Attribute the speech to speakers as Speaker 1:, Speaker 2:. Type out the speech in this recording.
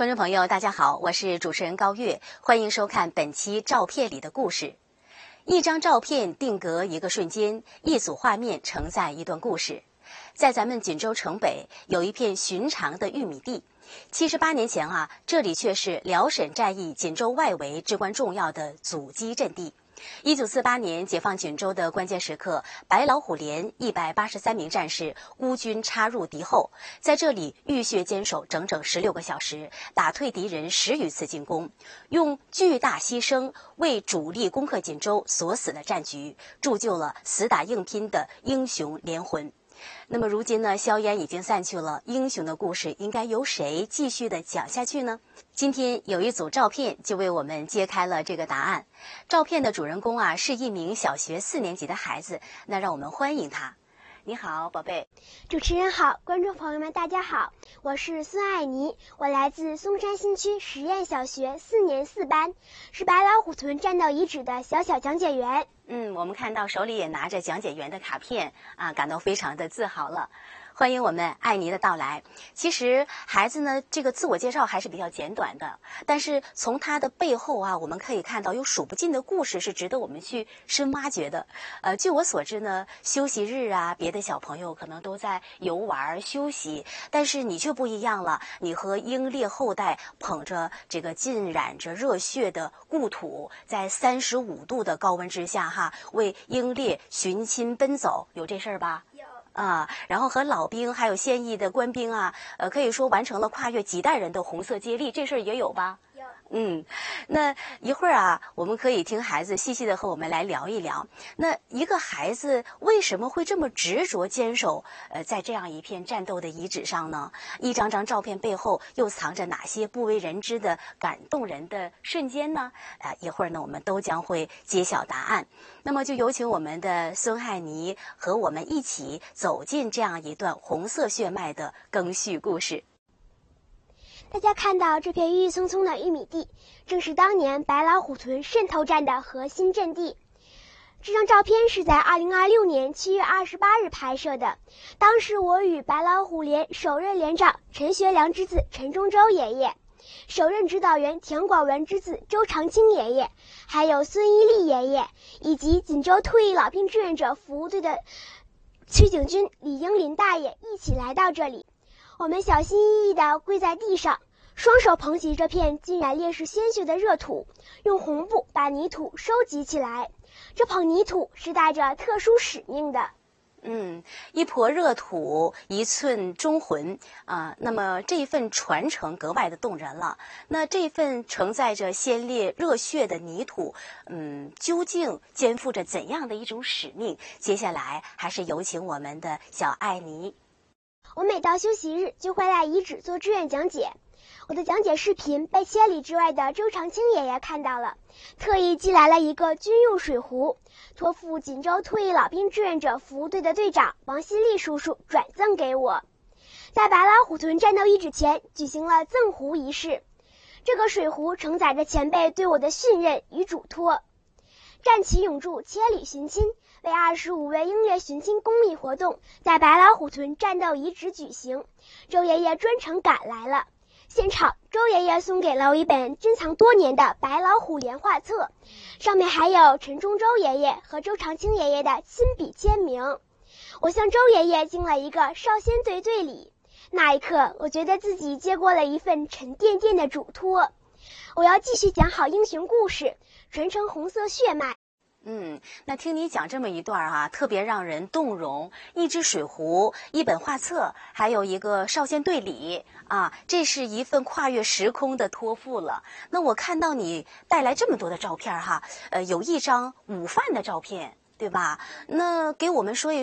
Speaker 1: 观众朋友，大家好，我是主持人高月，欢迎收看本期照片里的故事。一张照片定格一个瞬间，一组画面承载一段故事。在咱们锦州城北有一片寻常的玉米地，78年前这里却是辽沈战役锦州外围至关重要的阻击阵地。1948年解放锦州的关键时刻，白老虎连183名战士孤军插入敌后，在这里浴血坚守整整16个小时，打退敌人10余次进攻，用巨大牺牲为主力攻克锦州所死的战局，铸就了死打硬拼的英雄连魂。那么如今呢，硝烟已经散去了，英雄的故事应该由谁继续的讲下去呢？今天有一组照片就为我们揭开了这个答案。照片的主人公是一名小学4年级的孩子，那让我们欢迎他。你好，宝贝。
Speaker 2: 主持人好，观众朋友们大家好，我是孙爱妮，我来自松山新区实验小学4年4班，是白老虎屯战斗遗址的小讲解员。
Speaker 1: 我们看到手里也拿着讲解员的卡片感到非常的自豪了。欢迎我们爱妮的到来。其实孩子呢，这个自我介绍还是比较简短的，但是从他的背后我们可以看到有数不尽的故事是值得我们去深挖掘的。据我所知呢，休息日别的小朋友可能都在游玩休息，但是你却不一样了，你和英烈后代捧着这个浸染着热血的故土，在35度的高温之下为英烈寻亲奔走，有这事儿吧？然后和老兵还有现役的官兵可以说完成了跨越几代人的红色接力，这事儿也有吧？有。那一会儿我们可以听孩子细细的和我们来聊一聊。那一个孩子为什么会这么执着坚守在这样一片战斗的遗址上呢？一张张照片背后又藏着哪些不为人知的感动人的瞬间呢？一会儿呢，我们都将会揭晓答案。那么就有请我们的孙爱妮和我们一起走进这样一段红色血脉的更续故事。
Speaker 2: 大家看到这片郁郁葱葱的玉米地，正是当年白老虎屯渗透战的核心阵地。这张照片是在2026年7月28日拍摄的，当时我与白老虎连首任连长陈学良之子陈忠洲爷爷，首任指导员田广文之子周长青爷爷，还有孙一力爷爷，以及锦州退役老兵志愿者服务队的区警军李英林大爷一起来到这里。我们小心翼翼地跪在地上，双手捧起这片浸染烈士鲜血的热土，用红布把泥土收集起来。这捧泥土是带着特殊使命的。
Speaker 1: 一抔热土，一寸忠魂那么这一份传承格外的动人了。那这份承载着鲜烈热血的泥土，究竟肩负着怎样的一种使命？接下来还是有请我们的小爱妮。
Speaker 2: 我每到休息日就会来遗址做志愿讲解，我的讲解视频被千里之外的周长青爷爷看到了，特意寄来了一个军用水壶，托付锦州退役老兵志愿者服务队的队长王新立叔叔转赠给我。在白老虎屯战斗遗址前举行了赠壶仪式，这个水壶承载着前辈对我的信任与嘱托。战旗永驻，千里寻亲为25位英烈寻亲公益活动在白老虎屯战斗遗址举行，周爷爷专程赶来了。现场，周爷爷送给了我一本珍藏多年的白老虎连画册，上面还有陈忠洲爷爷和周长青爷爷的亲笔签名。我向周爷爷敬了一个少先队队礼，那一刻我觉得自己接过了一份沉甸甸的嘱托。我要继续讲好英雄故事，传承红色血脉。
Speaker 1: 那听你讲这么一段特别让人动容。一只水壶，一本画册，还有一个少先队礼这是一份跨越时空的托付了。那我看到你带来这么多的照片有一张午饭的照片，对吧？那给我们说一